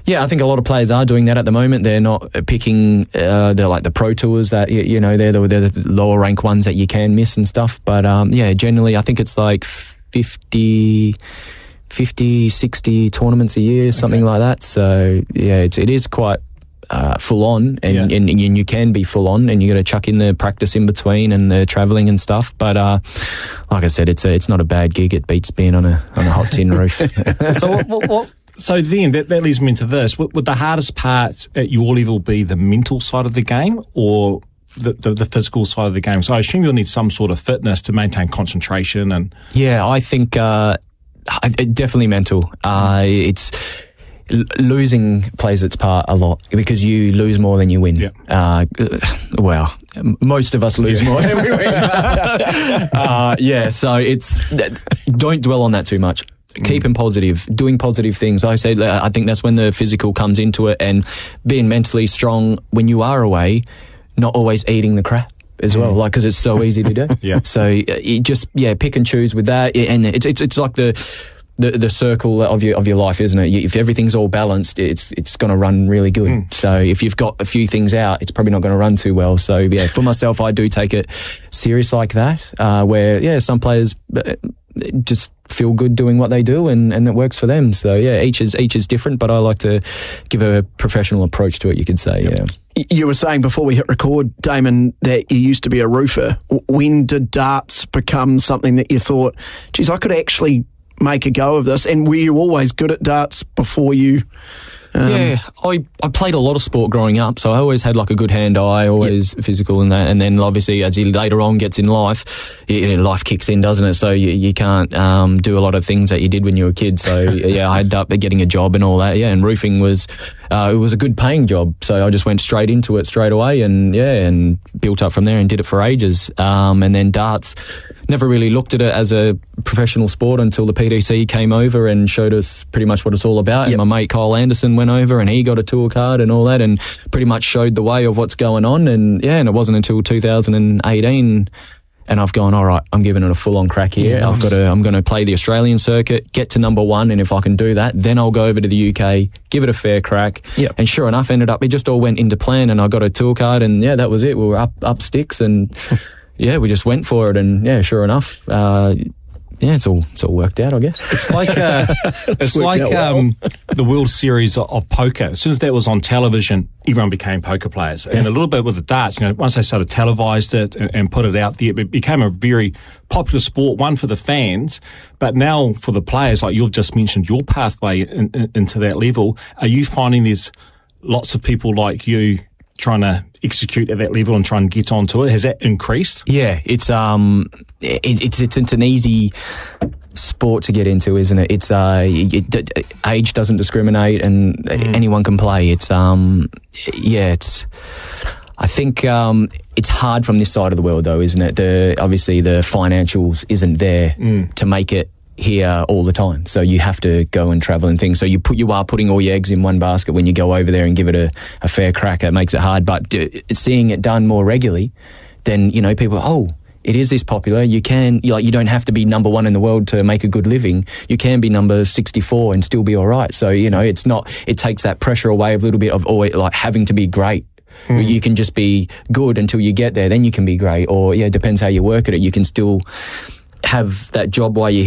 Yeah, I think a lot of players are doing that at the moment. They're not picking, they're like the Pro Tours that, you know, they're the lower rank ones that you can miss and stuff. But yeah, generally I think it's like 50, 60 tournaments a year, something like that. So yeah, it is quite full on, and you can be full on, and you got to chuck in the practice in between and the travelling and stuff. But like I said, it's not a bad gig. It beats being on a hot tin roof. So what So then that leads me into this. Would the hardest part at your level be the mental side of the game or the physical side of the game? So I assume you'll need some sort of fitness to maintain concentration. And yeah, I think definitely mental. It's losing plays its part a lot because you lose more than you win. Yeah. Well, most of us lose more than we win. Yeah, so don't dwell on that too much. Keeping positive, doing positive things. I think that's when the physical comes into it, and being mentally strong when you are away, not always eating the crap as well, like, because it's so easy to do. Yeah. So you just pick and choose with that, and it's like the circle of your life, isn't it? If everything's all balanced, it's going to run really good. So if you've got a few things out, it's probably not going to run too well. So yeah, for myself, I do take it serious like that. Where some players just feel good doing what they do, and it works for them. So yeah, each is different, but I like to give a professional approach to it, you could say. Yep. Yeah. You were saying before we hit record, Damon, that you used to be a roofer. When did darts become something that you thought, geez, I could actually make a go of this? And were you always good at darts before you... Yeah, I played a lot of sport growing up, so I always had like a good hand-eye, always physical and that. And then obviously as you later on gets in life, life kicks in, doesn't it? So you can't do a lot of things that you did when you were a kid. So yeah, I ended up getting a job and all that. Yeah, and roofing was it was a good paying job, so I just went straight into it straight away, and built up from there and did it for ages. And then darts, never really looked at it as a professional sport until the PDC came over and showed us pretty much what it's all about. Yep. And my mate Kyle Anderson went over and he got a tour card and all that, and pretty much showed the way of what's going on. And and it wasn't until 2018 and I've gone, all right, I'm giving it a full-on crack here. Yeah, I'm going to play the Australian circuit, get to number one, and if I can do that, then I'll go over to the UK, give it a fair crack. Yep. And sure enough, it just all went into plan, and I got a tour card, and that was it. We were up sticks, and we just went for it, and sure enough, it's all worked out, I guess. It's like the World Series of poker. As soon as that was on television, everyone became poker players. Yeah. And a little bit with the darts, once they started televised it and put it out there, it became a very popular sport, one for the fans, but now for the players, like you've just mentioned your pathway into that level. Are you finding there's lots of people like you trying to execute at that level and try and get onto it? Has that increased? Yeah, it's an easy sport to get into, isn't it? It's age doesn't discriminate, and anyone can play. It's I think it's hard from this side of the world, though, isn't it? Obviously the financials isn't there to make it here all the time, so you have to go and travel and things, so you are putting all your eggs in one basket when you go over there and give it a fair crack. It makes it hard, but seeing it done more regularly, then people, it is this popular. You don't have to be number one in the world to make a good living. You can be number 64 and still be all right. So it takes that pressure away of a little bit of always like having to be great. You can just be good until you get there, then you can be great, or it depends how you work at it. You can still have that job while you're